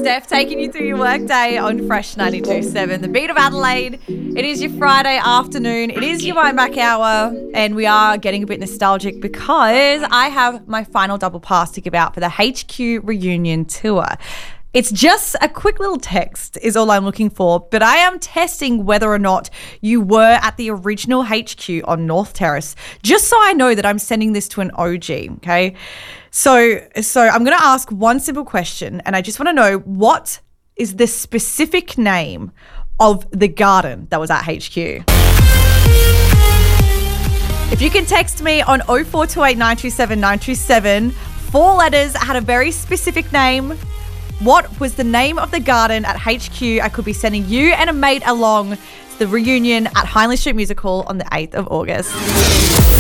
Steph taking you through your workday on Fresh 92.7, the beat of Adelaide. It is your Friday afternoon. It is your Wine Back Hour, and we are getting a bit nostalgic because I have my final double pass to give out for the HQ reunion tour. It's just a quick little text is all I'm looking for, but I am testing whether or not you were at the original HQ on North Terrace, just so I know that I'm sending this to an OG, okay? So I'm going to ask one simple question, and I just want to know, what is the specific name of the garden that was at HQ? If you can text me on 0428 927 927, 4 letters, had a very specific name. What was the name of the garden at HQ? I could be sending you and a mate along to the reunion at Hindley Street Music Hall on the 8th of August.